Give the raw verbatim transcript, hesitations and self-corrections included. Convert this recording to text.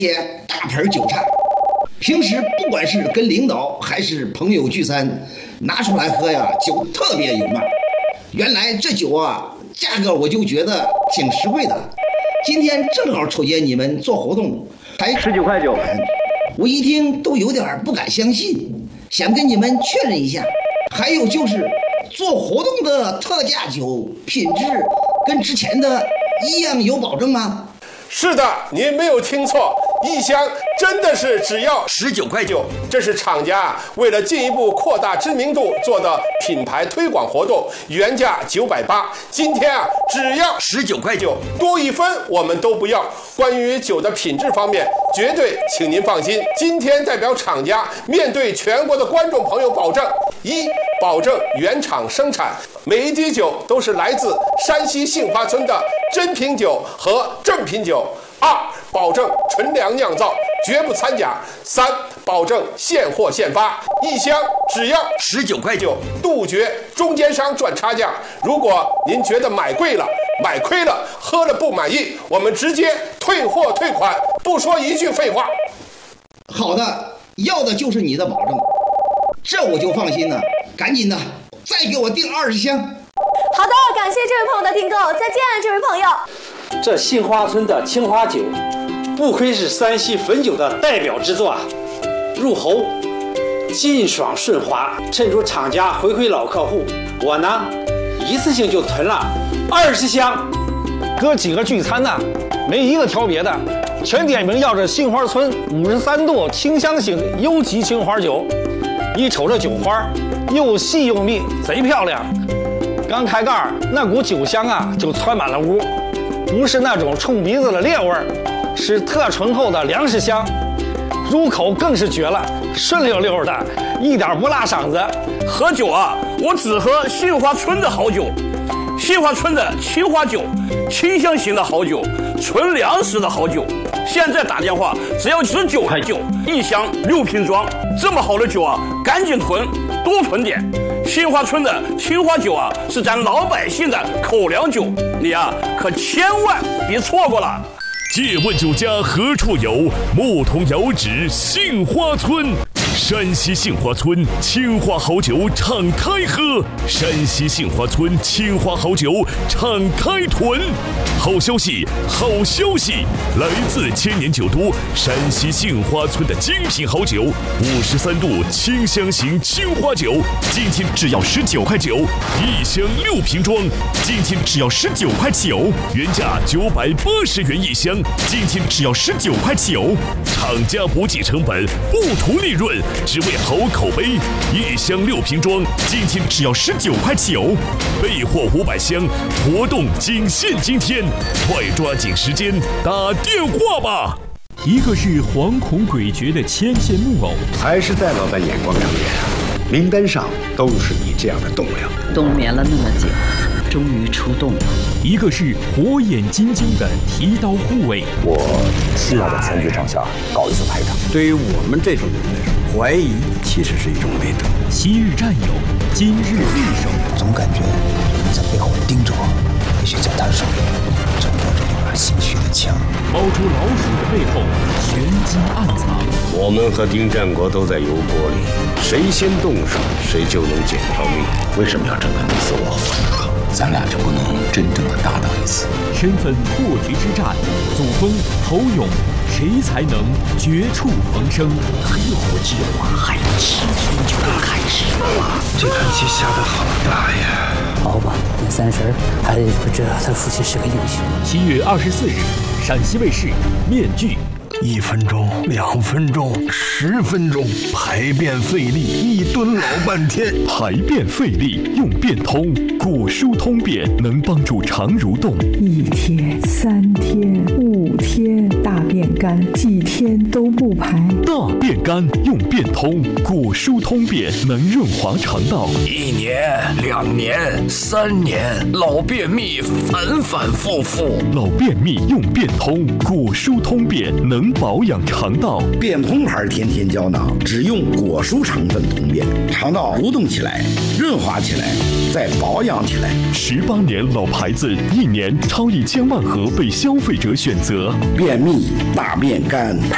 些大盆酒菜，平时不管是跟领导还是朋友聚餐，拿出来喝呀，酒特别有卖。原来这酒啊，价格我就觉得挺实惠的。今天正好瞅见你们做活动，才十九块九， 我一听都有点不敢相信，想跟你们确认一下。还有就是做活动的特价酒品质跟之前的一样有保证吗？ 是的，您没有听错，一箱真的是只要十九块九。 这是厂家为了进一步扩大知名度做的品牌推广活动，原价九百八，今天啊只要十九块九， 多一分我们都不要。关于酒的品质方面，绝对请您放心。今天代表厂家面对全国的观众朋友保证：一，保证原厂生产，每一滴酒都是来自山西杏花村的真品酒和正品酒；二，保证纯粮酿造，绝不掺假；三，保证现货现发，一箱只要十九块九， 杜绝中间商赚差价。如果您觉得买贵了、买亏了、喝了不满意，我们直接退货退款，不说一句废话。 好的，要的就是你的保证，这我就放心了。赶紧的，再给我订二十箱。 好的，感谢这位朋友的订购，再见，这位朋友。 这杏花村的青花酒，不愧是山西汾酒的代表之作啊！入喉劲爽顺滑，趁着厂家回馈老客户，我呢一次性就囤了二十箱。 哥几个聚餐呢，没一个挑别的，全点名要这杏花村五十三度清香型优级青花酒。一瞅这酒花，又细又密，贼漂亮。刚开盖那股酒香啊，就窜满了屋。不是那种冲鼻子的烈味儿，是特醇厚的粮食香，入口更是绝了，顺溜溜的，一点不辣嗓子。 喝酒啊，我只喝杏花村的好酒，杏花村的青花酒，清香型的好酒，纯粮食的好酒。现在打电话只要十九块九一箱六瓶装，这么好的酒啊，赶紧囤，多囤点。杏花村的青花酒啊，是咱老百姓的口粮酒，你啊可千万别错过了。 借问酒家何处有？牧童遥指杏花村。山西杏花村青花好酒敞开喝，山西杏花村青花好酒敞开囤。好消息，好消息！来自千年酒都山西杏花村的精品好酒，五十三度清香型青花酒，今天只要十九块九一箱六瓶装，今天只要十九块九，原价九百八十元一箱，今天只要十九块九。厂家不计成本，不图利润，只为好口碑。一箱六瓶装，今天只要十九块九，备货五百箱，活动仅限今天，快抓紧时间打电话吧！ 一个是惶恐诡谲的牵线木偶， 还是戴老板眼光亮眼，名单上都是你这样的栋梁。 冬眠了那么久，终于出动了。 一个是火眼金睛的提刀护卫， 我需要在全局上下搞一次排场。 对于我们这种人来说，怀疑其实是一种美德。 昔日战友，今日对手， 总感觉有人在背后盯着我，也许在他手里正握着一把心虚的枪。 猫捉老鼠的背后，玄机暗藏。 我们和丁战国都在油锅里，谁先动手，谁就能捡条命。 为什么要争个你死我活？咱俩就不能真正的搭档一次？ 身份破局之战，祖峰侯勇，谁才能绝处逢生？ 黑虎计划还有七天就要开始了， 这盘棋下得好大呀！ 好吧，那三婶还不知道他父亲是个英雄。 七月二十四日，陕西卫视《面具》。 一分钟，两分钟，十分钟，排便费力，一蹲老半天。 排便费力，用便通，果舒通便能帮助肠蠕动。 一天、三天、五天，大便干，几天都不排。 大便干用便通，果舒通便能润滑肠道。 一年、两年、三年，老便秘反反复复。 老便秘用便通，果舒通便能保养肠道。 便通牌天天胶囊，只用果蔬成分通便，肠道蠕动起来，润滑起来，再保养起来。 十八年老牌子，一年超一千万盒被消费者选择。 便秘、大便干。